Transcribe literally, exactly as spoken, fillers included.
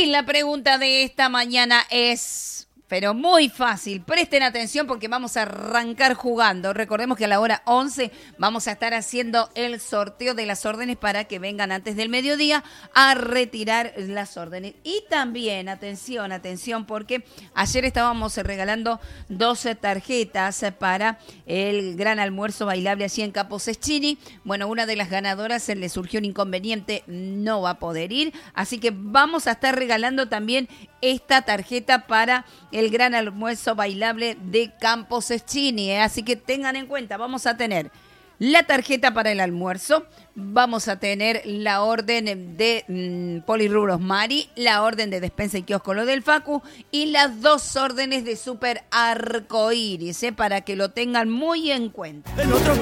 la pregunta de esta mañana es, pero muy fácil, presten atención porque vamos a arrancar jugando. Recordemos que a la hora once vamos a estar haciendo el sorteo de las órdenes para que vengan antes del mediodía a retirar las órdenes. Y también, atención, atención, porque ayer estábamos regalando doce tarjetas para el gran almuerzo bailable allí en Campo Cecchini. Bueno, una de las ganadoras se le surgió un inconveniente, no va a poder ir, así que vamos a estar regalando también esta tarjeta para el gran almuerzo bailable de Campo Cecchini, ¿eh? Así que tengan en cuenta, vamos a tener la tarjeta para el almuerzo, vamos a tener la orden de mmm, Polirrubros Mari, la orden de Despensa y Kiosco Lo del Facu y las dos órdenes de Super Arcoíris, ¿eh? Para que lo tengan muy en cuenta.